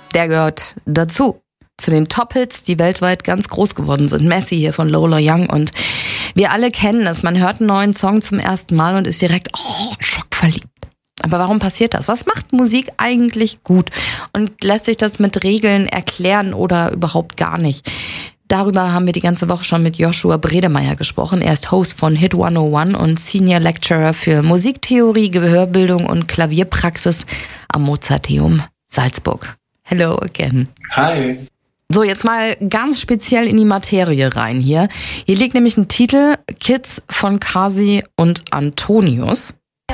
der gehört dazu. Zu den Top-Hits, die weltweit ganz groß geworden sind. Messi hier von Lola Young und wir alle kennen es. Man hört einen neuen Song zum ersten Mal und ist direkt schockverliebt. Aber warum passiert das? Was macht Musik eigentlich gut? Und lässt sich das mit Regeln erklären oder überhaupt gar nicht? Darüber haben wir die ganze Woche schon mit Joshua Bredemeier gesprochen. Er ist Host von Hit 101 und Senior Lecturer für Musiktheorie, Gehörbildung und Klavierpraxis am Mozarteum Salzburg. Hello again. Hi. So, jetzt mal ganz speziell in die Materie rein hier. Hier liegt nämlich ein Titel, Kids von Kasi und Antonius.